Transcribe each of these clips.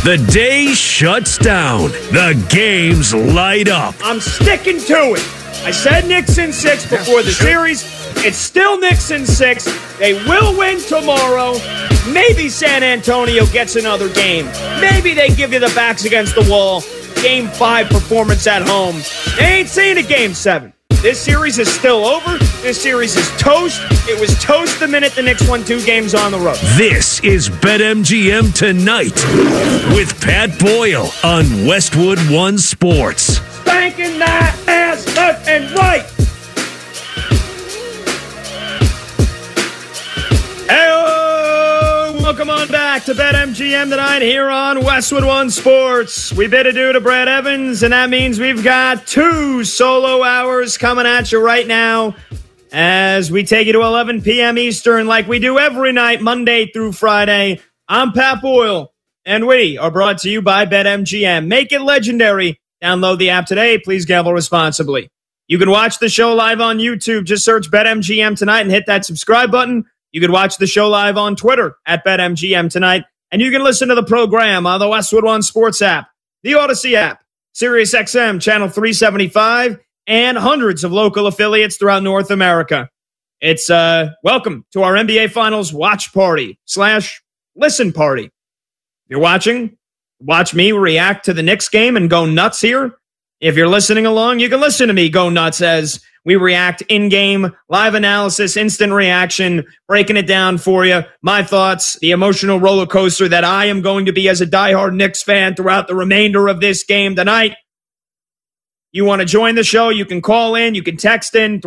The day shuts down. The games light up. I'm sticking to it. I said Knicks in 6 before the series. It's still Knicks in 6. They will win tomorrow. Maybe San Antonio gets another game. Maybe they give you the backs against the wall. Game 5 performance at home. They ain't seeing a Game 7. This series is still over. This series is toast. It was toast the minute the Knicks won 2 games on the road. This is BetMGM Tonight with Pat Boyle on Westwood One Sports. Spanking that ass left and right. Hey, welcome on back to BetMGM Tonight here on Westwood One Sports. We bid adieu to Brad Evans, and that means we've got 2 solo hours coming at you right now as we take you to 11 p.m. Eastern like we do every night, Monday through Friday. I'm Pat Boyle, and we are brought to you by BetMGM. Make it legendary. Download the app today. Please gamble responsibly. You can watch the show live on YouTube. Just search BetMGM Tonight and hit that subscribe button. You can watch the show live on Twitter at BetMGM Tonight. And you can listen to the program on the Westwood One Sports app, the Odyssey app, SiriusXM Channel 375, and hundreds of local affiliates throughout North America. It's welcome to our NBA Finals watch party / listen party. If you're watching, watch me react to the Knicks game and go nuts here. If you're listening along, you can listen to me go nuts as we react in-game, live analysis, instant reaction, breaking it down for you. My thoughts, the emotional roller coaster that I am going to be as a diehard Knicks fan throughout the remainder of this game tonight. You want to join the show, you can call in, you can text in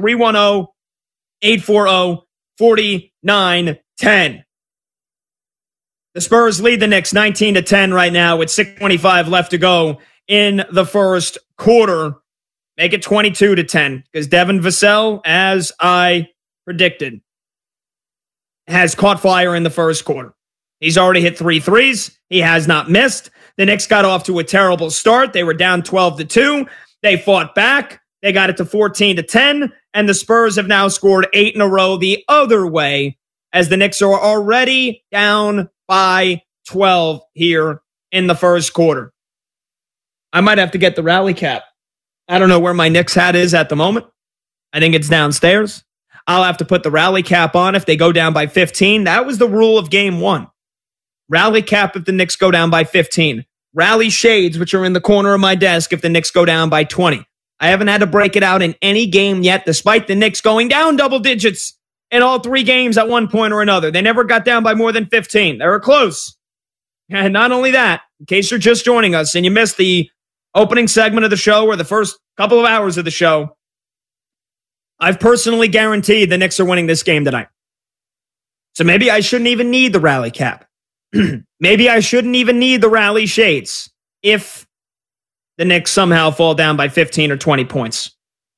310-840-4910. The Spurs lead the Knicks 19-10 right now with 6:25 left to go in the first quarter. Make it 22-10 because Devin Vassell, as I predicted, has caught fire in the first quarter. He's already hit 3 threes. He has not missed. The Knicks got off to a terrible start. They were down 12-2. They fought back. They got it to 14-10. And the Spurs have now scored 8 in a row the other way as the Knicks are already down by 12 here in the first quarter. I might have to get the rally cap. I don't know where my Knicks hat is at the moment. I think it's downstairs. I'll have to put the rally cap on if they go down by 15. That was the rule of game 1. Rally cap if the Knicks go down by 15. Rally shades, which are in the corner of my desk if the Knicks go down by 20. I haven't had to break it out in any game yet, despite the Knicks going down double digits in all 3 games at one point or another. They never got down by more than 15. They were close. And not only that, in case you're just joining us and you missed the opening segment of the show or the first couple of hours of the show, I've personally guaranteed the Knicks are winning this game tonight. So maybe I shouldn't even need the rally cap. Maybe I shouldn't even need the rally shades if the Knicks somehow fall down by 15 or 20 points.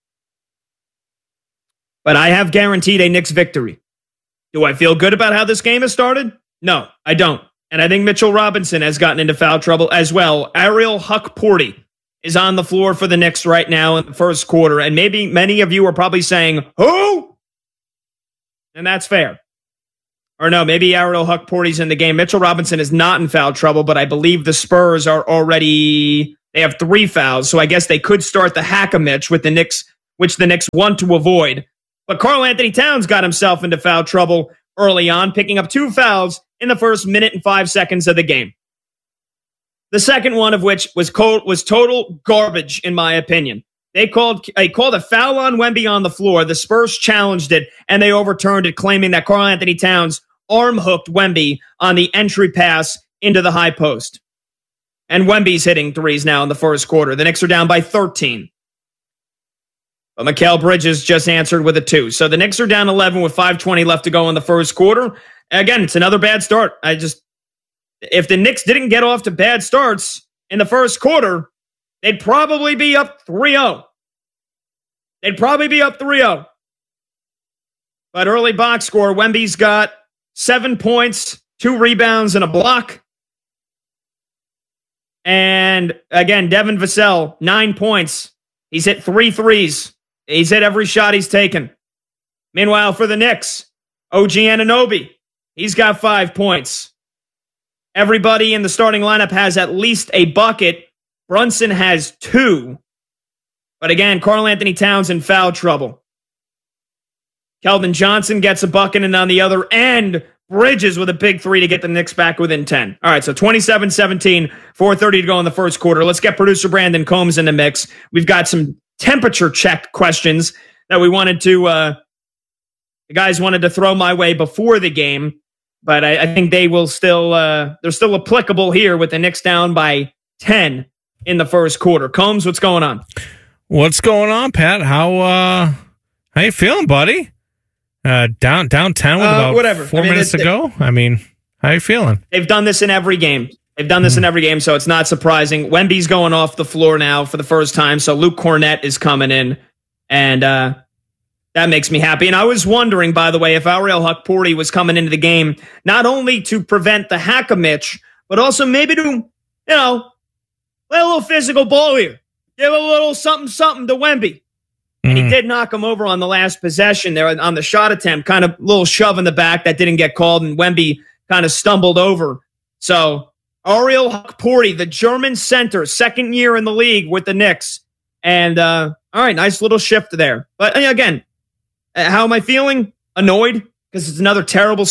But I have guaranteed a Knicks victory. Do I feel good about how this game has started? No, I don't. And I think Mitchell Robinson has gotten into foul trouble as well. Ariel Hukporti is on the floor for the Knicks right now in the first quarter. And maybe many of you are probably saying, who? And that's fair. Or no, maybe Ariel Hukporti's in the game. Mitchell Robinson is not in foul trouble, but I believe the Spurs are already, they have 3 fouls. So I guess they could start the hack-a-mitch with the Knicks, which the Knicks want to avoid. But Karl Anthony Towns got himself into foul trouble early on, picking up 2 fouls in the first minute and 5 seconds of the game. The second one of which was total garbage, in my opinion. They called a foul on Wemby on the floor. The Spurs challenged it, and they overturned it, claiming that Karl Anthony Towns arm-hooked Wemby on the entry pass into the high post. And Wemby's hitting threes now in the first quarter. The Knicks are down by 13. But Mikal Bridges just answered with a 2. So the Knicks are down 11 with 5:20 left to go in the first quarter. Again, it's another bad start. If the Knicks didn't get off to bad starts in the first quarter, they'd probably be up 3-0. But early box score, Wemby's got 7 points, 2 rebounds, and a block. And again, Devin Vassell, 9 points. He's hit 3 threes. He's hit every shot he's taken. Meanwhile, for the Knicks, OG Anunoby, he's got 5 points. Everybody in the starting lineup has at least a bucket. Brunson has 2. But again, Karl Anthony Towns in foul trouble. Keldon Johnson gets a bucket, and on the other end, Bridges with a big 3 to get the Knicks back within 10. All right, so 27-17, 4:30 to go in the first quarter. Let's get producer Brandon Combs in the mix. We've got some temperature check questions that we wanted to, the guys wanted to throw my way before the game, but I think they will still, they're still applicable here with the Knicks down by 10 in the first quarter. Combs, what's going on? What's going on, Pat? How you feeling, buddy? Down 10 with about 4 minutes to go. I mean, how you feeling? They've done this in every game. They've done this in every game, so it's not surprising. Wemby's going off the floor now for the first time, so Luke Cornett is coming in, and that makes me happy. And I was wondering, by the way, if Ariel Hukporti was coming into the game not only to prevent the hack-a-mitch, but also maybe to, play a little physical ball here. Give a little something to Wemby. And he did knock him over on the last possession there on the shot attempt, kind of little shove in the back that didn't get called, and Wemby kind of stumbled over. So Ariel Hukporti, the German center, second year in the league with the Knicks. And all right, nice little shift there. But again, how am I feeling? Annoyed because it's another terrible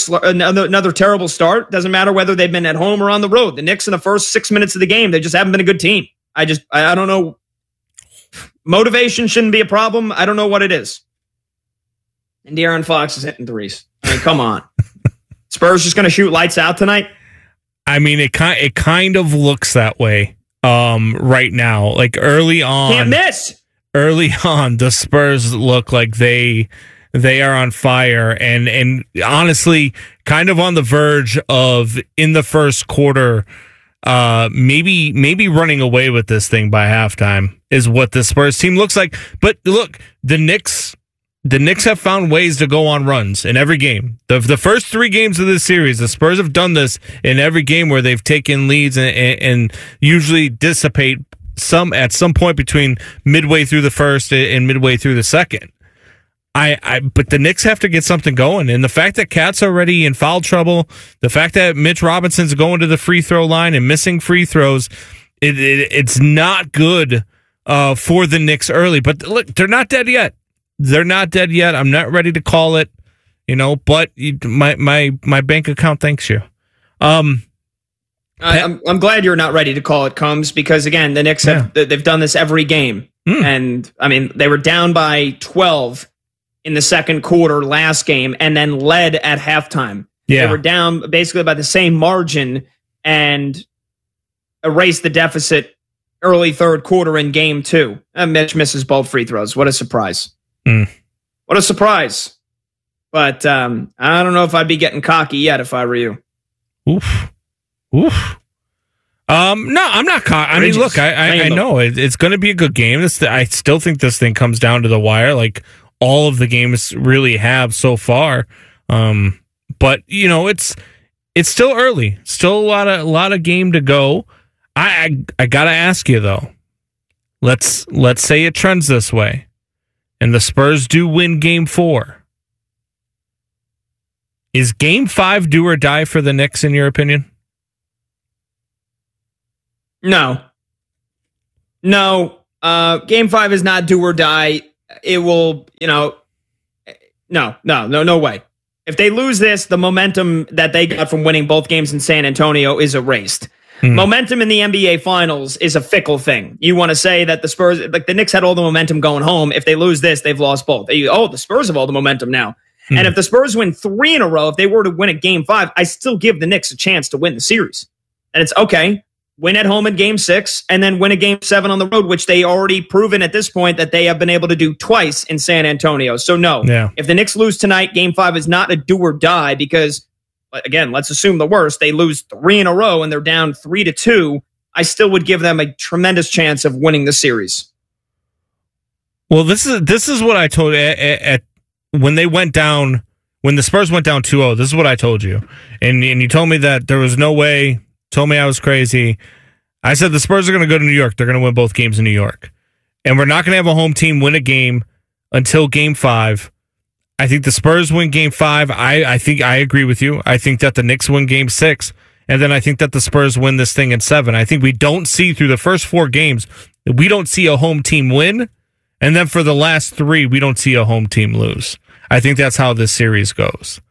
start. Doesn't matter whether they've been at home or on the road. The Knicks in the first 6 minutes of the game, they just haven't been a good team. I don't know. Motivation shouldn't be a problem. I don't know what it is. And De'Aaron Fox is hitting threes. I mean, come on. Spurs just going to shoot lights out tonight? I mean, it kind of looks that way right now. Like early on. Can't miss. Early on, the Spurs look like they are on fire and honestly kind of on the verge of, in the first quarter, maybe running away with this thing by halftime is what the Spurs team looks like. But look, the Knicks have found ways to go on runs in every game. The first 3 games of this series, the Spurs have done this in every game where they've taken leads and usually dissipate at some point between midway through the first and midway through the second. But the Knicks have to get something going, and the fact that Cat's already in foul trouble, the fact that Mitch Robinson's going to the free throw line and missing free throws, it's not good for the Knicks early. But look, they're not dead yet. They're not dead yet. I'm not ready to call it, But my bank account thanks you. I'm glad you're not ready to call it, Combs, because again, the Knicks they've done this every game, and I mean they were down by 12 in the second quarter last game, and then led at halftime. Yeah. They were down basically by the same margin and erased the deficit early third quarter in game 2. Mitch misses both free throws. What a surprise. What a surprise. But I don't know if I'd be getting cocky yet if I were you. Oof. No, I'm not cocky. I mean, look, I know it's going to be a good game. I still think this thing comes down to the wire. Like, all of the games really have so far. But it's still early. Still a lot of game to go. I gotta ask you though. Let's say it trends this way, and the Spurs do win Game 4. Is Game 5 do or die for the Knicks in your opinion? No. Game 5 is not do or die. It will, no way. If they lose this, the momentum that they got from winning both games in San Antonio is erased. Momentum in the NBA Finals is a fickle thing. You want to say that the Spurs, like the Knicks had all the momentum going home. If they lose this, they've lost both. The Spurs have all the momentum now. And if the Spurs win 3 in a row, if they were to win at Game 5, I still give the Knicks a chance to win the series. And it's okay. Win at home in Game 6, and then win a Game 7 on the road, which they already proven at this point that they have been able to do twice in San Antonio. So no, if the Knicks lose tonight, Game 5 is not a do or die because, again, let's assume the worst. They lose 3 in a row and they're down 3-2. I still would give them a tremendous chance of winning the series. Well, this is what I told at when they went down, when the Spurs went down 2-0. This is what I told you, and you told me that there was no way. Told me I was crazy. I said the Spurs are going to go to New York. They're going to win both games in New York. And we're not going to have a home team win a game until Game 5. I think the Spurs win Game 5. I think I agree with you. I think that the Knicks win Game 6. and then I think that the Spurs win this thing in 7. I think we don't see through the first 4 games, we don't see a home team win, and then for the last 3, we don't see a home team lose. I think that's how this series goes.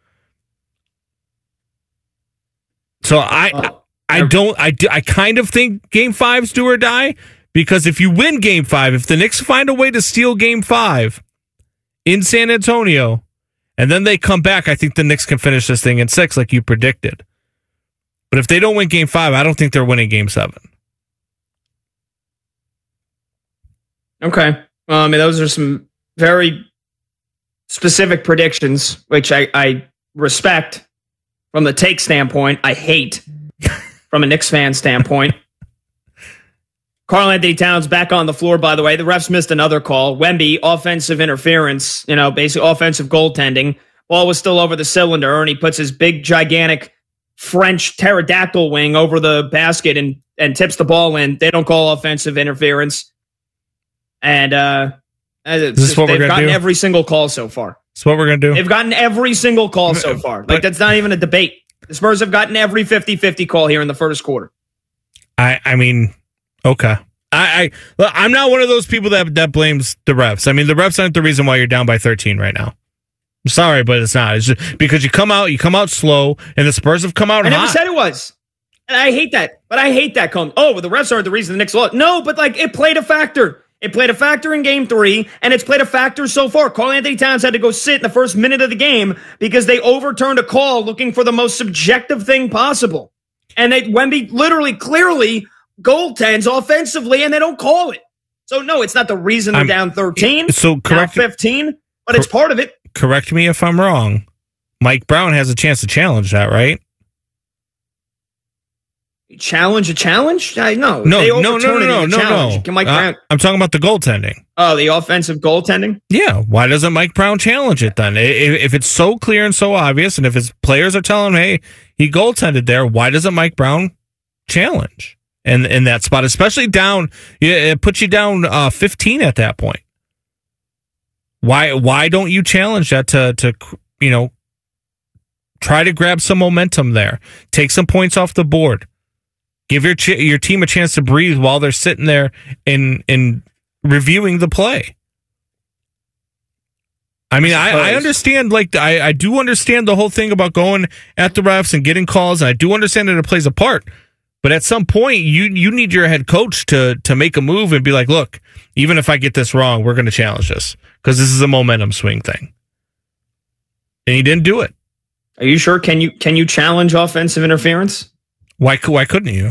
So I kind of think Game 5's do or die, because if you win Game 5, if the Knicks find a way to steal Game 5 in San Antonio, and then they come back, I think the Knicks can finish this thing in 6 like you predicted. But if they don't win Game 5, I don't think they're winning Game 7. Okay. Well, I mean, those are some very specific predictions, which I respect from the take standpoint. I hate from a Knicks fan standpoint. Karl-Anthony Towns back on the floor, by the way. The refs missed another call. Wemby, offensive interference, basically offensive goaltending. Ball was still over the cylinder, and he puts his big, gigantic French pterodactyl wing over the basket and tips the ball in. They don't call offensive interference. And this is what they've gotten do? every single call so far. That's what we're going to do. They've gotten every single call so far. Like, that's not even a debate. The Spurs have gotten every 50-50 call here in the first quarter. I mean, okay. I'm not one of those people that blames the refs. I mean, the refs aren't the reason why you're down by 13 right now. I'm sorry, but it's not. It's just because you come out slow, and the Spurs have come out hot. I never said it was. And I hate that. But I hate that. Well, the refs aren't the reason the Knicks lost. No, but it played a factor. It played a factor in Game 3, and it's played a factor so far. Karl-Anthony Towns had to go sit in the first minute of the game because they overturned a call looking for the most subjective thing possible. And Wemby literally, clearly goaltends offensively, and they don't call it. So, no, it's not the reason they're down 13, so correct, now 15, but it's part of it. Correct me if I'm wrong. Mike Brown has a chance to challenge that, right? Challenge a challenge? No. No. Can Mike Brown? I'm talking about the goaltending. Oh, the offensive goaltending? Yeah. Why doesn't Mike Brown challenge it then? If it's so clear and so obvious, and if his players are telling him, hey, he goaltended there, why doesn't Mike Brown challenge in that spot? Especially down, it puts you down 15 at that point. Why don't you challenge that to try to grab some momentum there, take some points off the board? Give your team a chance to breathe while they're sitting there and reviewing the play. I mean, I understand, I do understand the whole thing about going at the refs and getting calls, and I do understand that it plays a part. But at some point, you need your head coach to make a move and be like, look, even if I get this wrong, we're going to challenge this because this is a momentum swing thing. And he didn't do it. Are you sure? Can you challenge offensive interference? Why couldn't you?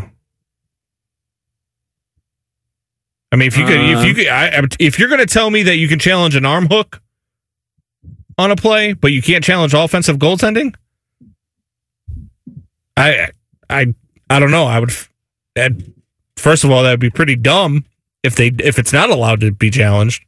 I mean, if you're going to tell me that you can challenge an arm hook on a play, but you can't challenge offensive goaltending, I don't know. First of all, that would be pretty dumb if it's not allowed to be challenged.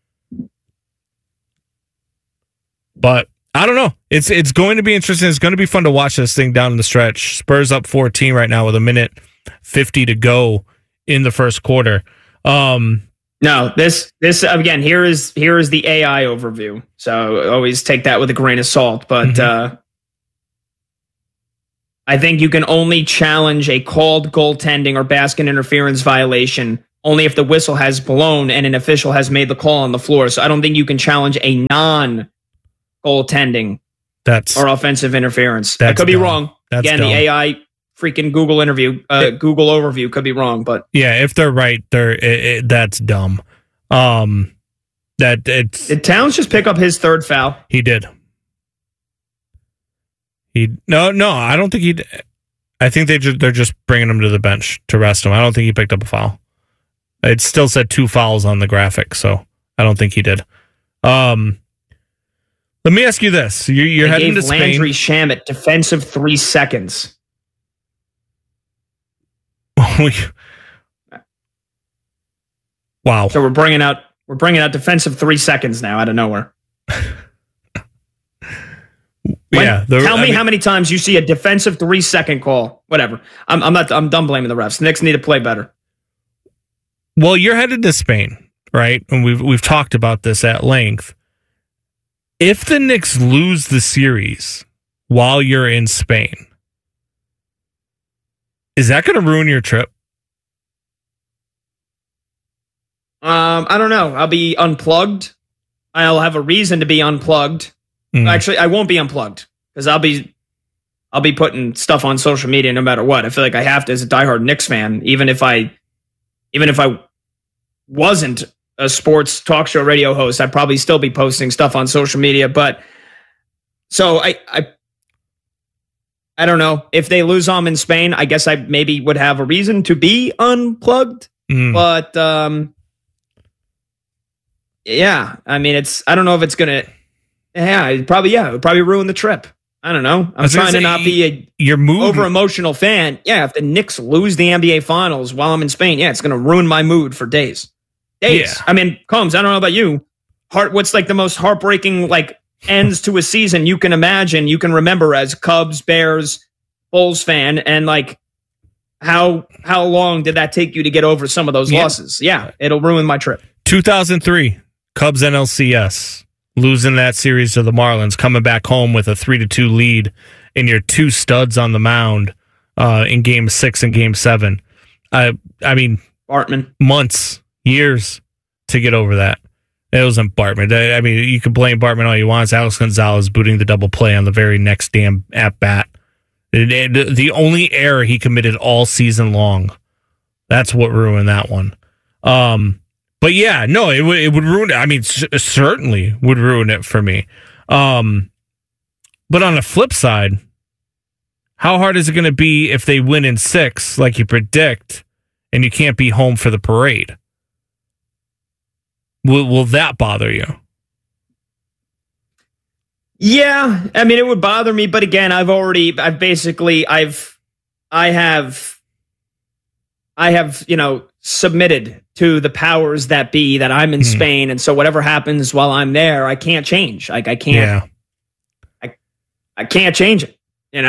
But I don't know. It's going to be interesting. It's going to be fun to watch this thing down in the stretch. Spurs up 14 right now with 1:50 to go in the first quarter. No, this again. Here is the AI overview. So always take that with a grain of salt. But I think you can only challenge a called goaltending or basket interference violation only if the whistle has blown and an official has made the call on the floor. So I don't think you can challenge a non-goaltending or offensive interference. I could be wrong. Again, dumb. The AI freaking Google Google overview could be wrong, but yeah, if they're right, that's dumb. Did Towns just pick up his third foul? He did. No, I don't think he did. I think they're just bringing him to the bench to rest him. I don't think he picked up a foul. It still said 2 fouls on the graphic, so I don't think he did. Let me ask you this: you're heading to Spain. Landry Shamet defensive 3 seconds. Wow! So we're bringing out defensive 3 seconds now out of nowhere. Tell me how many times you see a defensive 3-second call. Whatever. I'm done blaming the refs. The Knicks need to play better. Well, you're headed to Spain, right? And we've talked about this at length. If the Knicks lose the series while you're in Spain, Is that going to ruin your trip? I don't know. I'll be unplugged. I'll have a reason to be unplugged. Actually, I won't be unplugged because I'll be putting stuff on social media no matter what. I feel like I have to as a diehard Knicks fan, even if I wasn't a sports talk show radio host, I'd probably still be posting stuff on social media. But so I don't know. If they lose in Spain, I guess I maybe would have a reason to be unplugged. But yeah, I mean, I don't know if it's gonna. It would probably ruin the trip. I don't know. I'm trying to not be a over emotional fan. Yeah, if the Knicks lose the NBA Finals while I'm in Spain, it's going to ruin my mood for days. Yeah. I mean, Combs, I don't know about you. What's like the most heartbreaking ends to a season you can imagine, you can remember as Cubs, Bears, Bulls fan, and how long did that take you to get over some of those losses? Yeah, it'll ruin my trip. 2003, Cubs NLCS. Losing that series to the Marlins, coming back home with a 3-2 lead, and your two studs on the mound in Game 6 and Game 7. I mean, Bartman. Months, years to get over that. It wasn't Bartman. I mean, you can blame Bartman all you want. It's Alex Gonzalez booting the double play on the very next damn at bat. The only error he committed all season long. That's what ruined that one. But yeah, no, it would ruin it. I mean, certainly would ruin it for me. But on the flip side, how hard is it going to be if they win in 6, like you predict, and you can't be home for the parade? Will that bother you? Yeah, I mean, it would bother me, but again, I have, submitted to the powers that be that I'm in Spain, and so whatever happens while I'm there, I can't change. I can't. Yeah. I can't change it.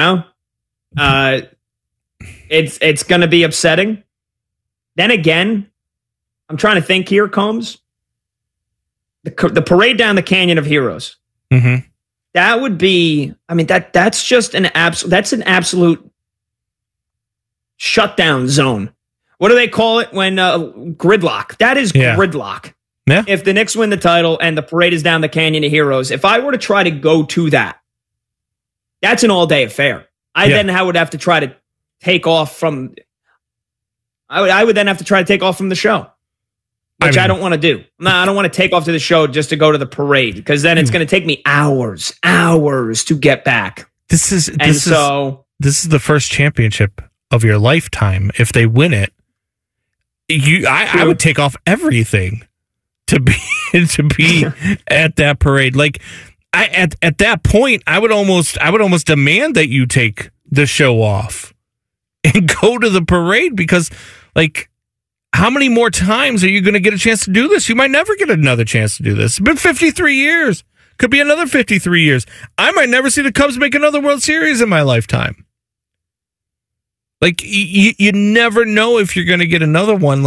It's going to be upsetting. Then again, I'm trying to think here, Combs. The parade down the Canyon of Heroes. Mm-hmm. That would be. I mean that's just an absolute. That's an absolute shutdown zone. What do they call it when gridlock? That is gridlock. Yeah. If the Knicks win the title and the parade is down the Canyon of Heroes, if I were to try to go to that, that's an all-day affair. I would have to try to take off from. I would then have to try to take off from the show, which I don't want to do. No, I don't want to take off to the show just to go to the parade because then it's going to take me hours to get back. This is the first championship of your lifetime. If they win it. I would take off everything to be at that parade. At that point, I would almost demand that you take the show off and go to the parade because, how many more times are you going to get a chance to do this? You might never get another chance to do this. It's been 53 years. Could be another 53 years. I might never see the Cubs make another World Series in my lifetime. You never know if you're going to get another one.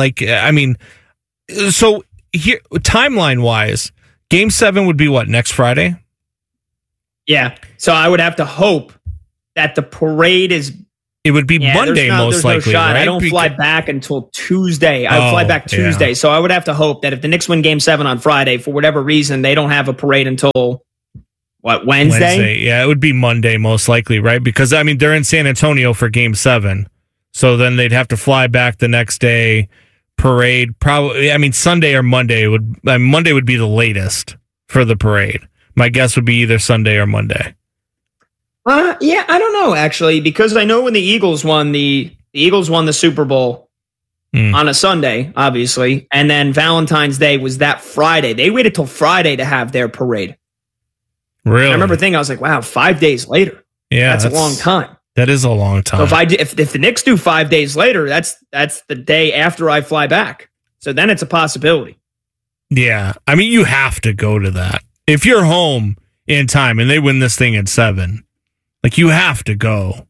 So here, timeline-wise, Game 7 would be what, next Friday? Yeah. So I would have to hope that the parade is... It would be Monday, most likely, right? I don't fly back until Tuesday. I fly back Tuesday. Yeah. So I would have to hope that if the Knicks win Game 7 on Friday, for whatever reason, they don't have a parade until... What, Wednesday? Yeah, it would be Monday, most likely, right? Because, they're in San Antonio for Game 7. So then they'd have to fly back the next day, parade. Probably, Sunday or Monday Monday would be the latest for the parade. My guess would be either Sunday or Monday. Yeah, I don't know, actually, because I know when the Eagles won the Super Bowl on a Sunday, obviously, and then Valentine's Day was that Friday. They waited till Friday to have their parade. Really? I remember thinking, I was like, wow, 5 days later. Yeah, that's a long time. That is a long time. So if the Knicks do 5 days later, that's the day after I fly back. So then it's a possibility. Yeah, you have to go to that if you're home in time and they win this thing in 7. You have to go.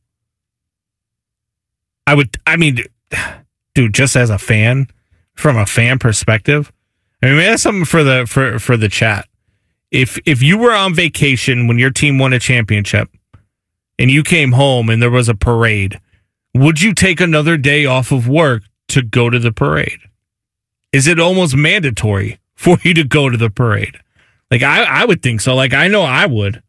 Dude, just as a fan, from a fan perspective, that's something for the chat. If you were on vacation when your team won a championship and you came home and there was a parade, would you take another day off of work to go to the parade? Is it almost mandatory for you to go to the parade? Like, I would think so. Like, I know I would.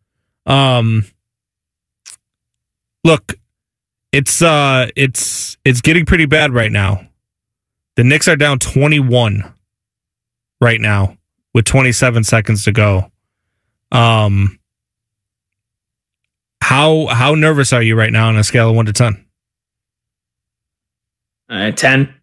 Look, it's getting pretty bad right now. The Knicks are down 21 right now with 27 seconds to go. How nervous are you right now on a scale of 1 to 10? 10.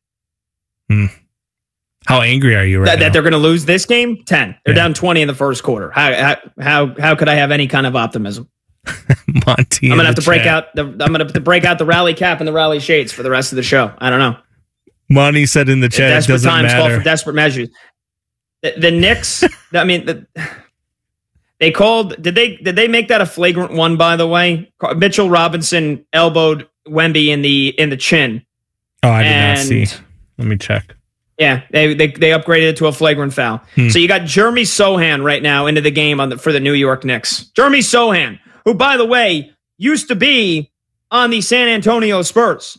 How angry are you right now? That they're going to lose this game? 10. They're down 20 in the first quarter. How could I have any kind of optimism? Monty, I'm gonna have to break out the rally cap and the rally shades for the rest of the show. I don't know. Monty said in the chat, desperate it doesn't times matter. call for desperate measures. The Knicks. I mean, they called. Did they make that a flagrant one? By the way, Mitchell Robinson elbowed Wemby in the chin. Oh, I did not see. Let me check. Yeah, they upgraded it to a flagrant foul. So you got Jeremy Sohan right now into the game for the New York Knicks. Jeremy Sohan, who, by the way, used to be on the San Antonio Spurs.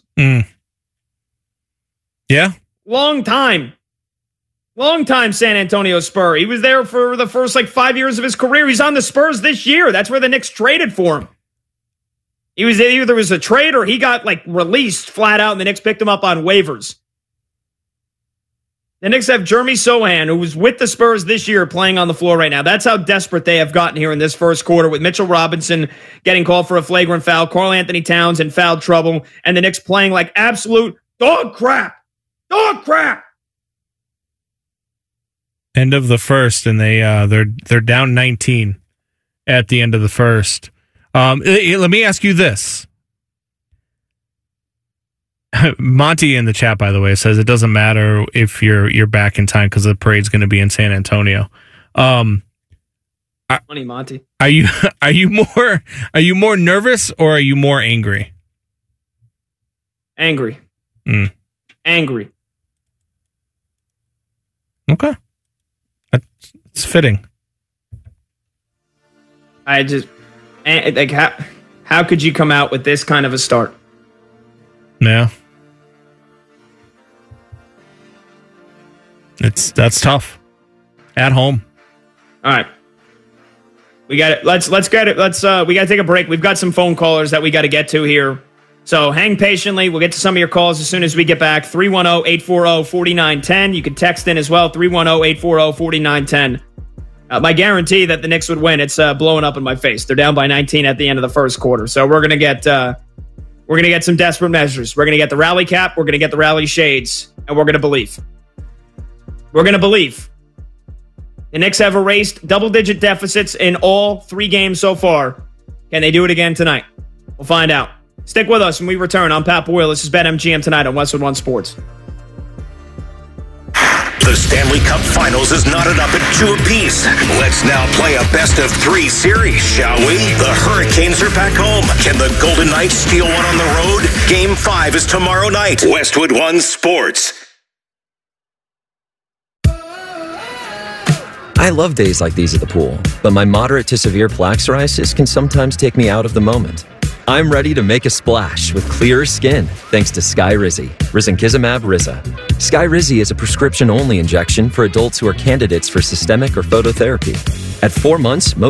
Yeah. Long time San Antonio Spur. He was there for the first 5 years of his career. He's on the Spurs this year. That's where the Knicks traded for him. He was either was a trade or he got released flat out and the Knicks picked him up on waivers. The Knicks have Jeremy Sohan, who was with the Spurs this year, playing on the floor right now. That's how desperate they have gotten here in this first quarter, with Mitchell Robinson getting called for a flagrant foul, Karl Anthony Towns in foul trouble, and the Knicks playing like absolute dog crap. Dog crap. End of the first, and they're down 19 at the end of the first. Let me ask you this. Monty in the chat, by the way, says it doesn't matter if you're back in time because the parade's going to be in San Antonio. Funny, Monty. Are you more nervous or are you more angry? Angry. Angry. Okay, it's fitting. I just how could you come out with this kind of a start? Yeah. That's tough. At home. All right. We got it. Let's get it. We got to take a break. We've got some phone callers that we got to get to here. So hang patiently. We'll get to some of your calls as soon as we get back. 310-840-4910. You can text in as well. 310-840-4910. My guarantee that the Knicks would win. It's blowing up in my face. They're down by 19 at the end of the first quarter. So we're gonna get some desperate measures. We're gonna get the rally cap. We're gonna get the rally shades, and we're gonna believe. We're gonna believe. The Knicks have erased double-digit deficits in all 3 games so far. Can they do it again tonight? We'll find out. Stick with us when we return. I'm Pat Boyle. This is BetMGM tonight on Westwood One Sports. The Stanley Cup Finals is knotted up at 2 apiece. Let's now play a best-of-3 series, shall we? The Hurricanes are back home. Can the Golden Knights steal one on the road? Game 5 is tomorrow night. Westwood One Sports. I love days like these at the pool, but my moderate to severe plaque psoriasis can sometimes take me out of the moment. I'm ready to make a splash with clearer skin thanks to Skyrizi, risankizumab Riza. Skyrizi is a prescription-only injection for adults who are candidates for systemic or phototherapy. At 4 months, most